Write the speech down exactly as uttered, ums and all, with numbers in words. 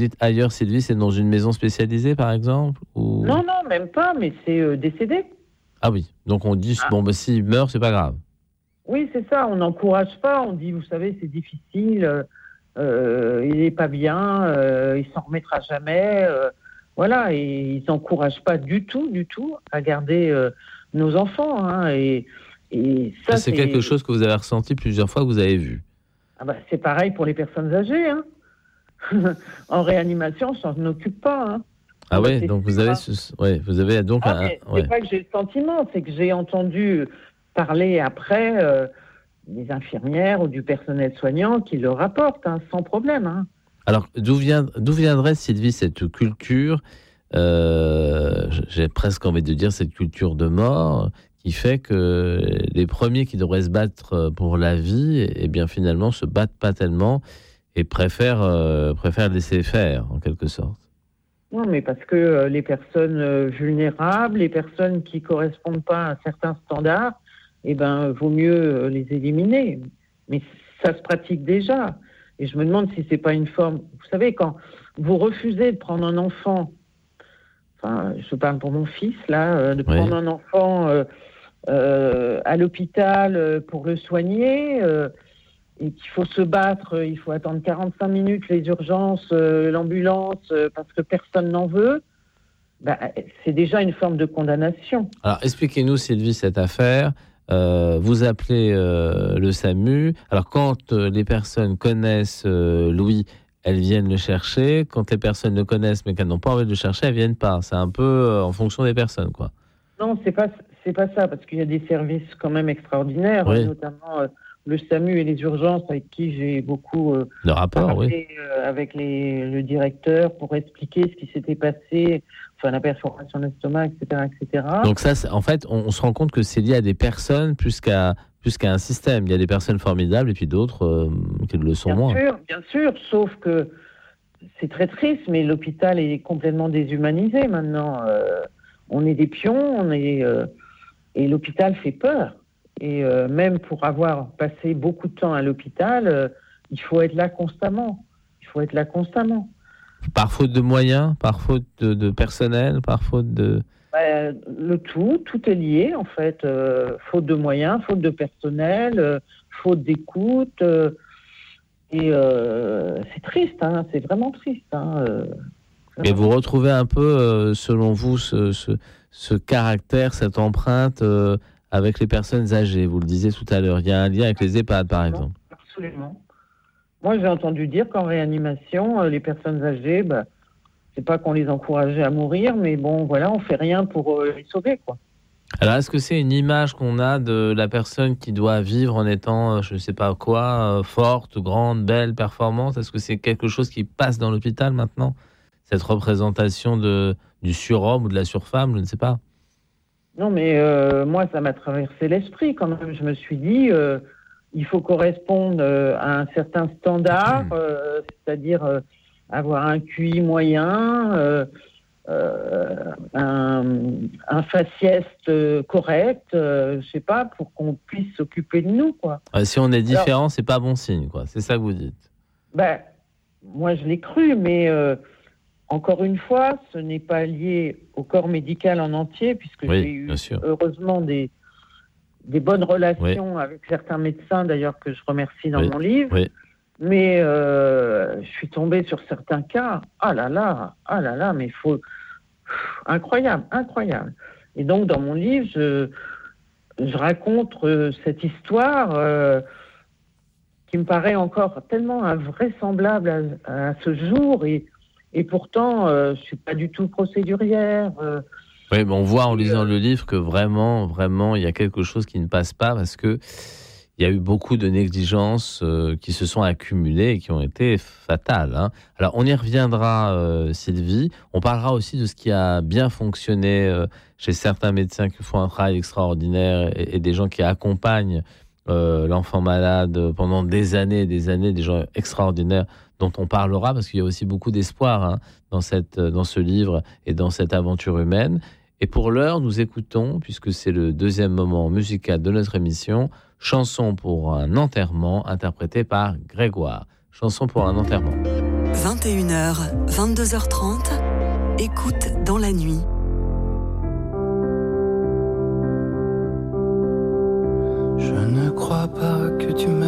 Dites ailleurs, Sylvie, c'est dans une maison spécialisée, par exemple ou... Non, non, même pas, mais c'est euh, décédé. Ah oui, donc on dit, Ah. bon, bah, s'il meurt, c'est pas grave. Oui, c'est ça, on n'encourage pas, on dit, vous savez, c'est difficile, euh, euh, il n'est pas bien, euh, il s'en remettra jamais. Euh, voilà, et ils n'encouragent pas du tout, du tout à garder euh, nos enfants. Hein, et, et ça, c'est, c'est quelque chose que vous avez ressenti plusieurs fois, que vous avez vu. Ah bah, c'est pareil pour les personnes âgées. Hein. En réanimation, on s'en occupe pas. Hein. Ah, ah ouais, bah, donc vous avez, ce... ouais, vous avez donc ah, un. C'est ouais. pas que j'ai le sentiment, c'est que j'ai entendu parler après euh, des infirmières ou du personnel soignant qui le rapportent, hein, sans problème. Hein. Alors, d'où, vient, d'où viendrait, Sylvie, cette culture, euh, j'ai presque envie de dire cette culture de mort, qui fait que les premiers qui devraient se battre pour la vie, eh bien finalement se battent pas tellement et préfèrent, euh, préfèrent laisser faire, en quelque sorte. Non, mais parce que euh, les personnes euh, vulnérables, les personnes qui correspondent pas à certains standards, eh ben, vaut mieux euh, les éliminer. Mais ça se pratique déjà. Et je me demande si c'est pas une forme. Vous savez, quand vous refusez de prendre un enfant, enfin, je parle pour mon fils là, euh, de prendre oui. un enfant euh, euh, à l'hôpital euh, pour le soigner. Euh, et qu'il faut se battre, il faut attendre quarante-cinq minutes, les urgences, euh, l'ambulance, euh, parce que personne n'en veut, bah, c'est déjà une forme de condamnation. Alors, expliquez-nous, Sylvie, cette affaire. Euh, vous appelez euh, le SAMU. Alors, quand euh, les personnes connaissent euh, Louis, elles viennent le chercher. Quand les personnes le connaissent, mais qu'elles n'ont pas envie de le chercher, elles ne viennent pas. C'est un peu euh, en fonction des personnes, quoi. Non, c'est pas, c'est pas ça, parce qu'il y a des services quand même extraordinaires, oui. notamment... Euh, le SAMU et les urgences avec qui j'ai beaucoup euh, le rapport, parlé oui. euh, avec les, le directeur pour expliquer ce qui s'était passé, enfin la perforation de l'estomac, et cetera, et cetera. Donc ça, en fait, on, on se rend compte que c'est lié à des personnes plus qu'à, plus qu'à un système. Il y a des personnes formidables et puis d'autres euh, qui le sont bien moins. Bien sûr, bien sûr, sauf que c'est très triste, mais l'hôpital est complètement déshumanisé maintenant. Euh, on est des pions, on est, euh, et l'hôpital fait peur. Et euh, même pour avoir passé beaucoup de temps à l'hôpital, euh, il faut être là constamment. Il faut être là constamment. Par faute de moyens, par faute de, de personnel, par faute de... Ben, le tout, tout est lié en fait. Euh, faute de moyens, faute de personnel, euh, faute d'écoute. Euh, et euh, c'est triste, hein, c'est vraiment triste. Hein, euh, et vous retrouvez un peu, euh, selon vous, ce, ce, ce caractère, cette empreinte... Euh, avec les personnes âgées, vous le disiez tout à l'heure. Il y a un lien avec les EHPAD, par exemple. Absolument. Moi, j'ai entendu dire qu'en réanimation, les personnes âgées, bah, c'est pas qu'on les encourageait à mourir, mais bon, voilà, on fait rien pour euh, les sauver, quoi. Alors, est-ce que c'est une image qu'on a de la personne qui doit vivre en étant, je ne sais pas quoi, forte, grande, belle, performante ? Est-ce que c'est quelque chose qui passe dans l'hôpital maintenant ? Cette représentation de, du surhomme ou de la surfemme, je ne sais pas. Non, mais euh, moi, ça m'a traversé l'esprit quand même. Je me suis dit, euh, il faut correspondre euh, à un certain standard, euh, c'est-à-dire euh, avoir un Q I moyen, euh, euh, un, un faciès euh, correct, euh, je sais pas, pour qu'on puisse s'occuper de nous, quoi. Ouais, si on est différent, alors, c'est pas bon signe, quoi. C'est ça que vous dites. Ben, moi, je l'ai cru, mais... Euh, Encore une fois, ce n'est pas lié au corps médical en entier, puisque oui, j'ai eu heureusement des, des bonnes relations oui. avec certains médecins, d'ailleurs, que je remercie dans oui. mon livre. Oui. Mais euh, je suis tombée sur certains cas. Ah là là, ah là là, mais il faut... Incroyable, incroyable. Et donc, dans mon livre, je, je raconte euh, cette histoire euh, qui me paraît encore tellement invraisemblable à, à ce jour et Et pourtant, euh, je ne suis pas du tout procédurière. Euh, oui, mais on voit en lisant euh, le livre que vraiment, vraiment, il y a quelque chose qui ne passe pas parce qu'il y a eu beaucoup de négligences euh, qui se sont accumulées et qui ont été fatales. Hein. Alors, on y reviendra, euh, Sylvie. On parlera aussi de ce qui a bien fonctionné euh, chez certains médecins qui font un travail extraordinaire et, et des gens qui accompagnent euh, l'enfant malade pendant des années et des années, des gens extraordinaires dont on parlera, parce qu'il y a aussi beaucoup d'espoir hein, dans, cette, dans ce livre et dans cette aventure humaine. Et pour l'heure, nous écoutons, puisque c'est le deuxième moment musical de notre émission, Chanson pour un enterrement, interprété par Grégoire. Chanson pour un enterrement. vingt et une heures, vingt-deux heures trente, écoute dans la nuit. Je ne crois pas que tu